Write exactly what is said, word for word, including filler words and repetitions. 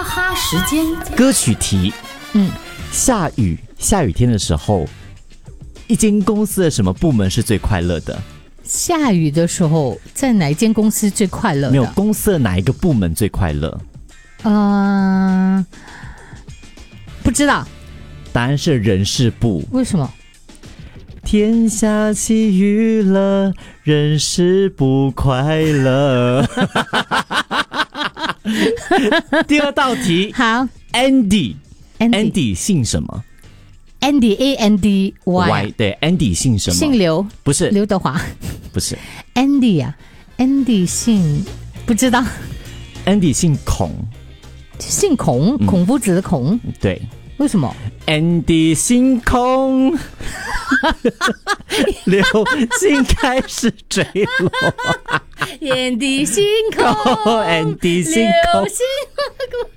哈时间， 歌曲题。 嗯， 下雨，下雨天的时候，一间公司的什么部门是最快乐的？ 下雨的时候，在哪一间公司最快乐的？ 没有，公司的哪一个部门最快乐？ 嗯、呃，不知道。 答案是人事部。 为什么？ 天下起雨了，人事不快乐。第二道题， 好 ，Andy，Andy Andy 姓什么 ？Andy A N D Y， 对 ，Andy 姓什么？ 姓刘， 不是刘德华， 不是 Andy 啊 ，Andy 姓不知道 ，Andy 姓孔， 姓孔， 嗯、 孔夫子的孔， 对。 为什么 ？Andy 星空，流星开始坠落。 Andy 星空 ，Andy 星空， 流星